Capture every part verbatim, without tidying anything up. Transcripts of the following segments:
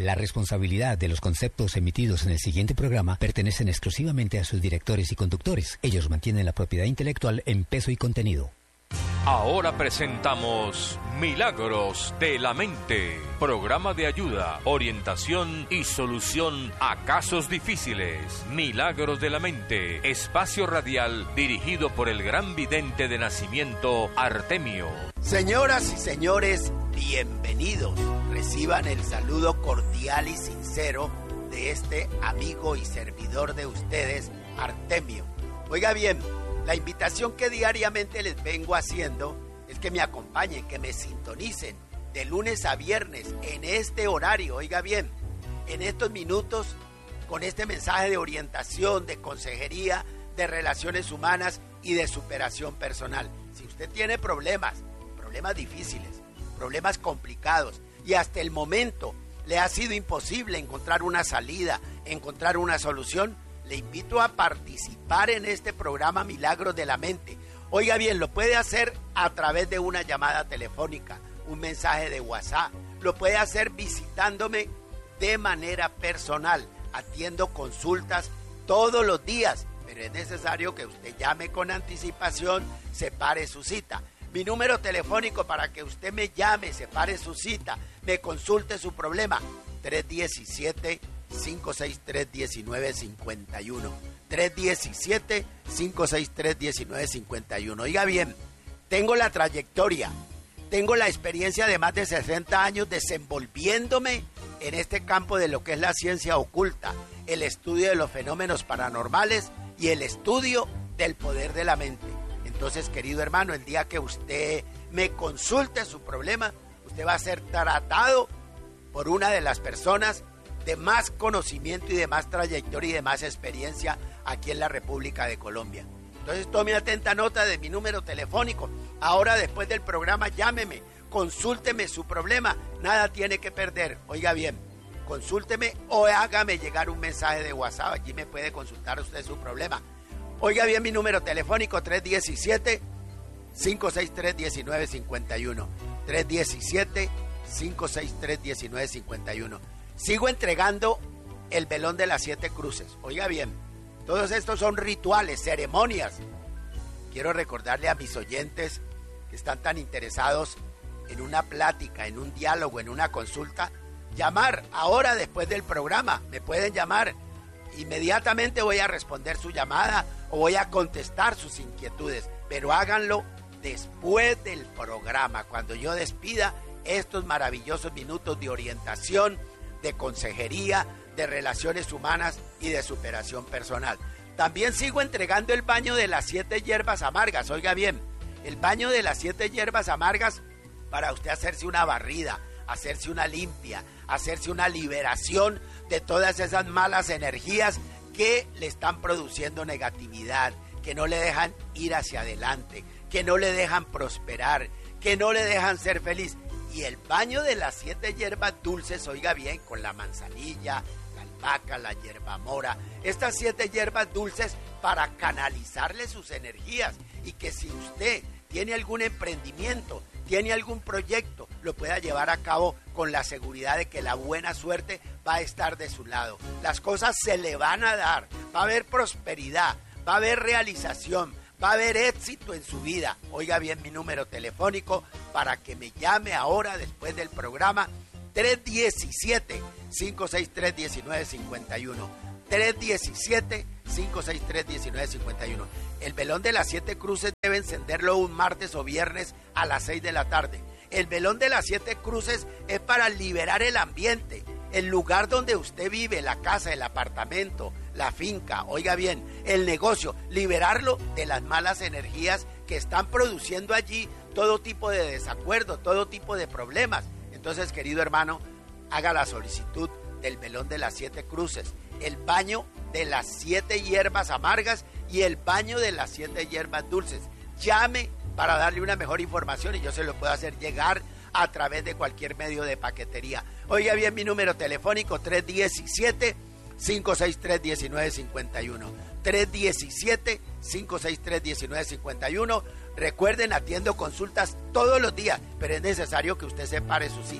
La responsabilidad de los conceptos emitidos en el siguiente programa pertenecen exclusivamente a sus directores y conductores. Ellos mantienen la propiedad intelectual en peso y contenido. Ahora presentamos Milagros de la Mente, programa de ayuda, orientación y solución a casos difíciles. Milagros de la Mente, espacio radial dirigido por el gran vidente de nacimiento Artemio. Señoras y señores, bienvenidos. Reciban el saludo cordial y sincero de este amigo y servidor de ustedes, Artemio. Oiga bien, la invitación que diariamente les vengo haciendo es que me acompañen, que me sintonicen de lunes a viernes en este horario, oiga bien, en estos minutos, con este mensaje de orientación, de consejería, de relaciones humanas y de superación personal. Si usted tiene problemas, problemas difíciles, problemas complicados y hasta el momento le ha sido imposible encontrar una salida, encontrar una solución, le invito a participar en este programa Milagros de la Mente. Oiga bien, lo puede hacer a través de una llamada telefónica, un mensaje de WhatsApp. Lo puede hacer visitándome de manera personal. Atiendo consultas todos los días, pero es necesario que usted llame con anticipación, separe su cita. Mi número telefónico para que usted me llame, separe su cita, me consulte su problema, tres uno siete, cinco seis tres, uno nueve cinco uno. tres uno siete, cinco seis tres, uno nueve cinco uno. Oiga bien, tengo la trayectoria, tengo la experiencia de más de sesenta años desenvolviéndome en este campo de lo que es la ciencia oculta, el estudio de los fenómenos paranormales y el estudio del poder de la mente. Entonces, querido hermano, el día que usted me consulte su problema, usted va a ser tratado por una de las personas de más conocimiento y de más trayectoria y de más experiencia aquí en la República de Colombia. Entonces tome atenta nota de mi número telefónico. Ahora, después del programa, llámeme, consúlteme su problema, nada tiene que perder. Oiga bien, consúlteme o hágame llegar un mensaje de WhatsApp, allí me puede consultar usted su problema. Oiga bien mi número telefónico, tres uno siete, cinco seis tres, uno nueve cinco uno. tres uno siete, cinco seis tres, uno nueve cinco uno. Sigo entregando el velón de las siete cruces. Oiga bien, todos estos son rituales, ceremonias. Quiero recordarle a mis oyentes que están tan interesados en una plática, en un diálogo, en una consulta, llamar ahora después del programa. Me pueden llamar. Inmediatamente voy a responder su llamada o voy a contestar sus inquietudes, pero háganlo después del programa, cuando yo despida estos maravillosos minutos de orientación, de consejería, de relaciones humanas y de superación personal. También sigo entregando el baño de las siete hierbas amargas. Oiga bien, el baño de las siete hierbas amargas para usted hacerse una barrida, hacerse una limpia, hacerse una liberación de todas esas malas energías que le están produciendo negatividad, que no le dejan ir hacia adelante, que no le dejan prosperar, que no le dejan ser feliz. Y el baño de las siete hierbas dulces, oiga bien, con la manzanilla, la albahaca, la hierba mora, estas siete hierbas dulces para canalizarle sus energías y que si usted tiene algún emprendimiento, tiene algún proyecto, lo pueda llevar a cabo con la seguridad de que la buena suerte va a estar de su lado. Las cosas se le van a dar, va a haber prosperidad, va a haber realización, va a haber éxito en su vida. Oiga bien mi número telefónico para que me llame ahora después del programa, tres uno siete, cinco seis tres, uno nueve cinco uno. tres uno siete, cinco seis tres, uno nueve cinco uno. El velón de las siete cruces debe encenderlo un martes o viernes a las seis de la tarde. El velón de las siete cruces es para liberar el ambiente, el lugar donde usted vive, la casa, el apartamento, la finca, oiga bien, el negocio, liberarlo de las malas energías que están produciendo allí todo tipo de desacuerdo, todo tipo de problemas. Entonces, querido hermano, haga la solicitud del velón de las siete cruces, el baño de las siete hierbas amargas y el baño de las siete hierbas dulces. Llame para darle una mejor información y yo se lo puedo hacer llegar a través de cualquier medio de paquetería. Oiga bien mi número telefónico, tres uno siete, cinco seis tres, uno nueve cinco uno. tres uno siete, cinco seis tres, uno nueve cinco uno. Recuerden, atiendo consultas todos los días, pero es necesario que usted separe su cita.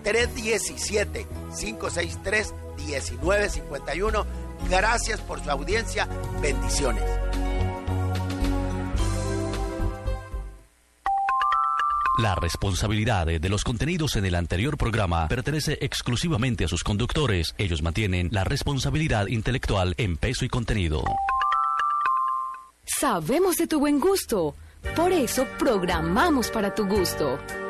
tres uno siete, cinco seis tres, uno nueve cinco uno. Gracias por su audiencia. Bendiciones. La responsabilidad de los contenidos en el anterior programa pertenece exclusivamente a sus conductores. Ellos mantienen la responsabilidad intelectual en peso y contenido. Sabemos de tu buen gusto. Por eso programamos para tu gusto.